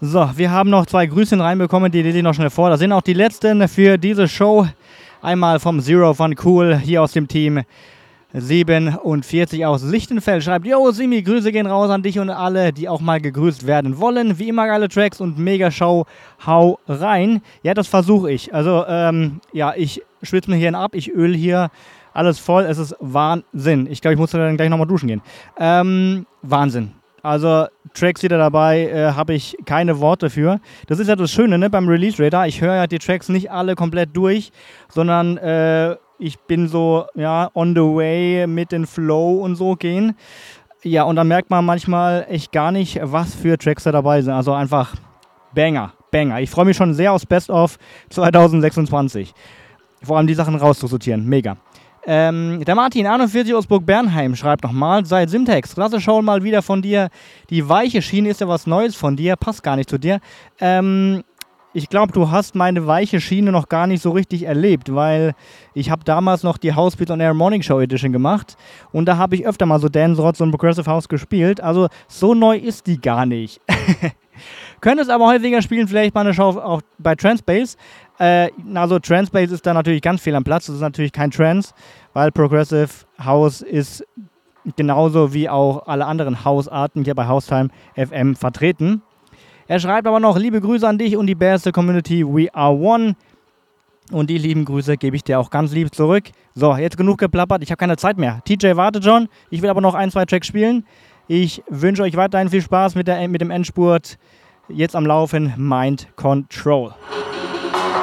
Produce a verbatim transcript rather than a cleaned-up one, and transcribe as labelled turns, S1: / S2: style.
S1: So, wir haben noch zwei Grüßchen reinbekommen, die lese ich noch schnell vor. Das sind auch die letzten für diese Show. Einmal vom Zero von Cool, hier aus dem Team siebenundvierzig aus Lichtenfeld. Schreibt, yo Simi, Grüße gehen raus an dich und alle, die auch mal gegrüßt werden wollen. Wie immer geile Tracks und Mega-Show, hau rein. Ja, das versuche ich. Also, ähm, ja, ich schwitze mir hier ab, ich öl hier alles voll. Es ist Wahnsinn. Ich glaube, ich muss dann gleich nochmal duschen gehen. Ähm, Wahnsinn. Also Tracks wieder dabei, äh, habe ich keine Worte für. Das ist ja das Schöne, ne, beim Release Radar. Ich höre ja die Tracks nicht alle komplett durch, sondern äh, ich bin so, ja, on the way mit den Flow und so gehen. Ja, und dann merkt man manchmal echt gar nicht, was für Tracks da dabei sind. Also einfach Banger, Banger. Ich freue mich schon sehr aufs Best-of zwanzig sechsundzwanzig. Vor allem die Sachen rauszusortieren. Mega. Ähm, der Martin, einundvierzig aus Burg-Bernheim, schreibt nochmal, seit Simtex, klasse Show mal wieder von dir. Die weiche Schiene ist ja was Neues von dir, passt gar nicht zu dir. Ähm, ich glaube, du hast meine weiche Schiene noch gar nicht so richtig erlebt, weil ich habe damals noch die Housebeat on Air Morning Show Edition gemacht und da habe ich öfter mal so Dance-Rods und Progressive House gespielt, also so neu ist die gar nicht. Könntest aber häufiger spielen, vielleicht mal eine Show auch bei Transbase. Äh, also Transbase ist da natürlich ganz viel am Platz. Das ist natürlich kein Trance, weil Progressive House ist genauso wie auch alle anderen House-Arten hier bei Housetime F M vertreten. Er schreibt aber noch, liebe Grüße an dich und die beste Community, we are one. Und die lieben Grüße gebe ich dir auch ganz lieb zurück. So, jetzt genug geplappert, ich habe keine Zeit mehr. T J wartet schon, ich will aber noch ein, zwei Tracks spielen. Ich wünsche euch weiterhin viel Spaß mit, der, mit dem Endspurt. Jetzt am Laufen, Mind Control.